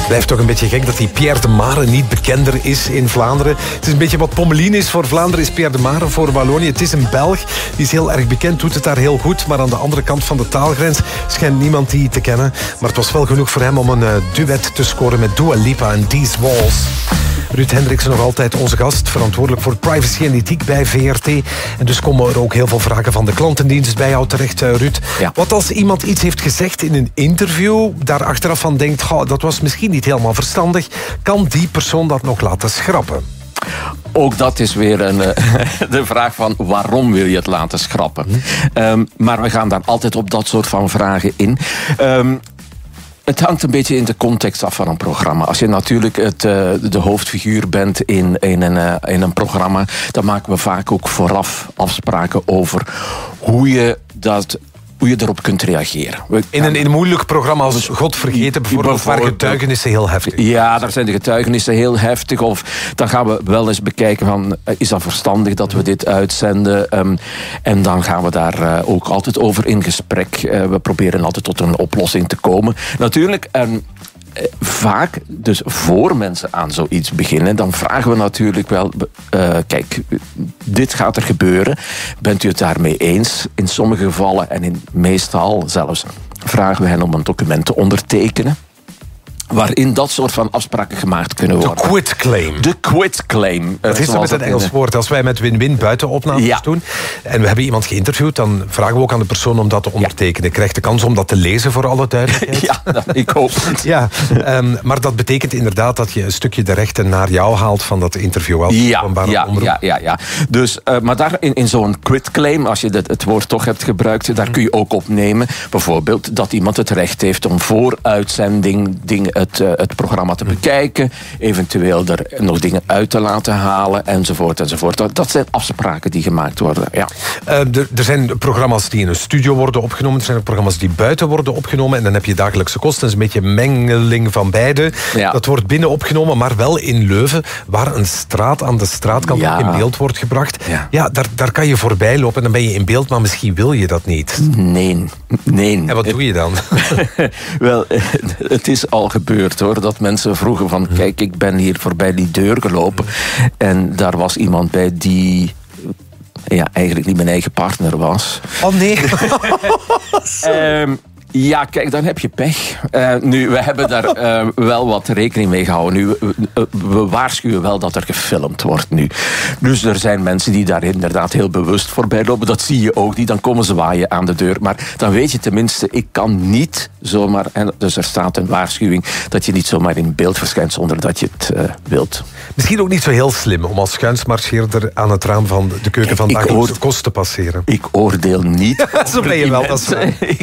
Blijft toch een beetje gek dat die Pierre de Mare niet bekender is in Vlaanderen. Het is een beetje wat Pommelien is voor Vlaanderen, is Pierre de Mare voor Wallonië. Het is een Belg, die is heel erg bekend, doet het daar heel goed. Maar aan de andere kant van de taalgrens schijnt niemand die te kennen. Maar het was wel genoeg voor hem om een duet te scoren met Dua Lipa en These Walls. Ruud Hendriksen nog altijd onze gast, verantwoordelijk voor privacy en ethiek bij VRT. En dus komen er ook heel veel vragen van de klantendienst bij jou terecht, Ruud. Ja. Wat als iemand iets heeft gezegd in een interview, daar achteraf van denkt, goh, dat was misschien niet helemaal verstandig, kan die persoon dat nog laten schrappen? Ook dat is weer de vraag van waarom wil je het laten schrappen? Maar we gaan daar altijd op dat soort van vragen in. Het hangt een beetje in de context af van een programma. Als je natuurlijk de hoofdfiguur bent in een programma, dan maken we vaak ook vooraf afspraken over hoe je erop kunt reageren. In een moeilijk programma als God vergeten, bijvoorbeeld waar getuigenissen heel heftig. Ja, daar zijn de getuigenissen heel heftig. Of dan gaan we wel eens bekijken van, is dat verstandig dat we dit uitzenden? En dan gaan we daar ook altijd over in gesprek. We proberen altijd tot een oplossing te komen. Natuurlijk, vaak, dus voor mensen aan zoiets beginnen, dan vragen we natuurlijk wel, kijk, dit gaat er gebeuren. Bent u het daarmee eens? In sommige gevallen, en meestal zelfs, vragen we hen om een document te ondertekenen, waarin dat soort van afspraken gemaakt kunnen worden. De quit claim. De quit claim. Dat is met een Engels woord. Als wij met win-win buitenopnames doen en we hebben iemand geïnterviewd, dan vragen we ook aan de persoon om dat te ondertekenen. Krijgt de kans om dat te lezen, voor alle duidelijkheid. Ja, ik hoop het. Ja, maar dat betekent inderdaad dat je een stukje de rechten naar jou haalt van dat interview. Ja. Dus, maar daar in zo'n quit claim, als je het woord toch hebt gebruikt, daar kun je ook opnemen, bijvoorbeeld, dat iemand het recht heeft om voor uitzending het programma te bekijken, eventueel er nog dingen uit te laten halen, enzovoort. Dat zijn afspraken die gemaakt worden, ja. Er zijn programma's die in een studio worden opgenomen, er zijn ook programma's die buiten worden opgenomen, en dan heb je dagelijkse kosten, dat is een beetje een mengeling van beide. Ja. Dat wordt binnen opgenomen, maar wel in Leuven, waar een straat aan de straatkant in beeld wordt gebracht. Ja, daar kan je voorbij lopen en dan ben je in beeld, maar misschien wil je dat niet. Nee. En wat doe je dan? Wel, het is al gebeurd, hoor, dat mensen vroegen van, kijk, ik ben hier voorbij die deur gelopen en daar was iemand bij die eigenlijk niet mijn eigen partner was. Oh nee. Ja, kijk, dan heb je pech. Nu, we hebben daar wel wat rekening mee gehouden. Nu, we waarschuwen wel dat er gefilmd wordt nu. Dus er zijn mensen die daar inderdaad heel bewust voorbij lopen. Dat zie je ook niet. Dan komen ze waaien aan de deur. Maar dan weet je tenminste, ik kan niet zomaar... Dus er staat een waarschuwing dat je niet zomaar in beeld verschijnt zonder dat je het wilt. Misschien ook niet zo heel slim om als schuinsmarcheerder aan het raam van de keuken van dagelijkse kost te passeren. Ik oordeel niet. Zo ben je wel, dat is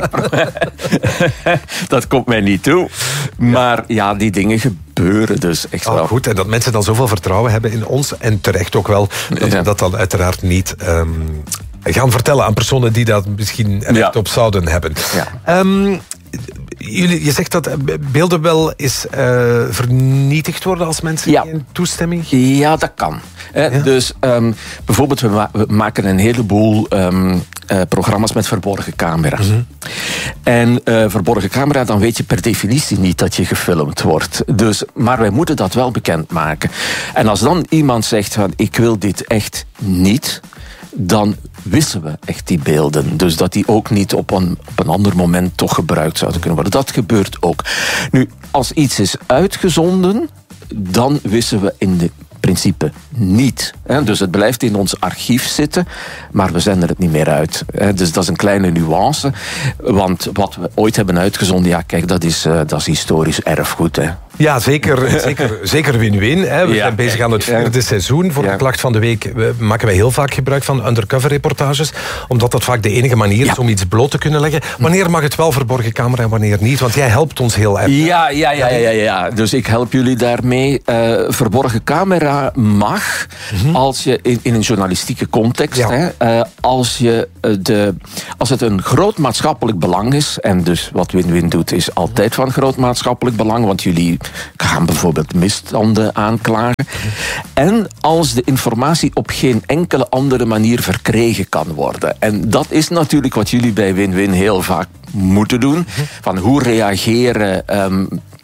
dat komt mij niet toe. Maar ja, die dingen gebeuren dus echt wel. Goed, en dat mensen dan zoveel vertrouwen hebben in ons, en terecht ook wel, dat we dat dan uiteraard niet gaan vertellen aan personen die dat misschien recht op zouden hebben. Ja. Je zegt dat beelden wel eens vernietigd worden als mensen geen toestemming geven? Ja, dat kan. Dus bijvoorbeeld, we maken een heleboel programma's met verborgen camera's. En verborgen camera, dan weet je per definitie niet dat je gefilmd wordt. Dus, maar wij moeten dat wel bekendmaken. En als dan iemand zegt van, ik wil dit echt niet, dan wissen we echt die beelden. Dus dat die ook niet op een ander moment toch gebruikt zouden kunnen worden. Dat gebeurt ook. Nu, als iets is uitgezonden, dan wissen we in de principe niet. Dus het blijft in ons archief zitten, maar we zenden het niet meer uit. Dus dat is een kleine nuance. Want wat we ooit hebben uitgezonden, ja, kijk, dat is historisch erfgoed. Ja, zeker win-win. We zijn bezig aan het 4e seizoen. Voor de klacht van de week maken wij heel vaak gebruik van undercover reportages, omdat dat vaak de enige manier is om iets bloot te kunnen leggen. Wanneer mag het wel verborgen camera en wanneer niet? Want jij helpt ons heel erg. Ja. Dus ik help jullie daarmee. Verborgen camera mag, als je in een journalistieke context, als het een groot maatschappelijk belang is, en dus wat Win-Win doet is altijd van groot maatschappelijk belang, want jullie gaan bijvoorbeeld misstanden aanklagen. En als de informatie op geen enkele andere manier verkregen kan worden. En dat is natuurlijk wat jullie bij Win-Win heel vaak moeten doen. Van hoe reageren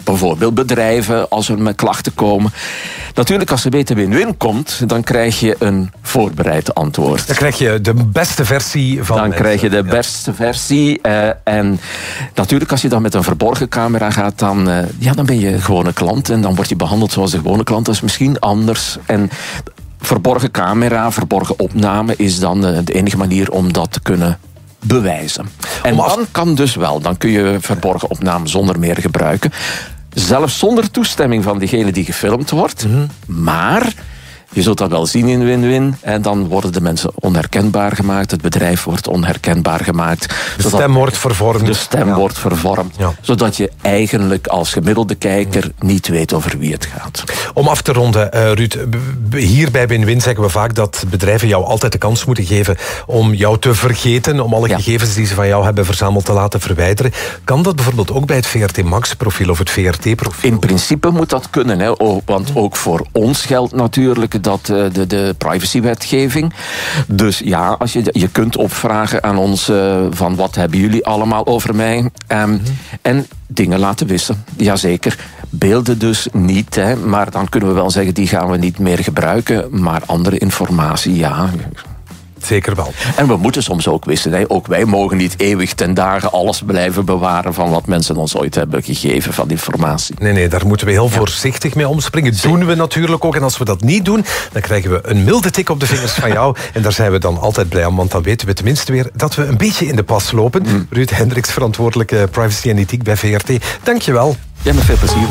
bijvoorbeeld bedrijven, als er met klachten komen. Natuurlijk, als er beter win-win komt, dan krijg je een voorbereid antwoord. Dan krijg je de beste versie van Dan krijg je de beste versie. En natuurlijk, als je dan met een verborgen camera gaat, dan ben je gewoon een klant. En dan word je behandeld zoals de gewone klant. Dat is misschien anders. En verborgen camera, verborgen opname is dan de enige manier om dat te kunnen bewijzen. En dan kan dus wel. Dan kun je verborgen opname zonder meer gebruiken. Zelfs zonder toestemming van degene die gefilmd wordt. Maar je zult dat wel zien in win-win. En dan worden de mensen onherkenbaar gemaakt. Het bedrijf wordt onherkenbaar gemaakt. De stem wordt vervormd. De stem wordt vervormd. Ja. Zodat je eigenlijk als gemiddelde kijker niet weet over wie het gaat. Om af te ronden, Ruud. Hier bij win-win zeggen we vaak dat bedrijven jou altijd de kans moeten geven om jou te vergeten. Om alle gegevens die ze van jou hebben verzameld te laten verwijderen. Kan dat bijvoorbeeld ook bij het VRT Max profiel of het VRT profiel? In principe moet dat kunnen. Hè? Want ook voor ons geldt natuurlijk dat de privacywetgeving. Dus ja, als je kunt opvragen aan ons van wat hebben jullie allemaal over mij. En dingen laten wissen. Jazeker. Beelden dus niet. Hè, maar dan kunnen we wel zeggen, die gaan we niet meer gebruiken. Maar andere informatie, ja. Zeker wel. En we moeten soms ook wissen. Hè. Ook wij mogen niet eeuwig ten dagen alles blijven bewaren van wat mensen ons ooit hebben gegeven van informatie. Nee, daar moeten we heel voorzichtig mee omspringen. Dat doen we natuurlijk ook. En als we dat niet doen, dan krijgen we een milde tik op de vingers van jou. En daar zijn we dan altijd blij om, want dan weten we tenminste weer dat we een beetje in de pas lopen. Ruud Hendricks, verantwoordelijke privacy en ethiek bij VRT. Dank je wel. Ja, met veel plezier.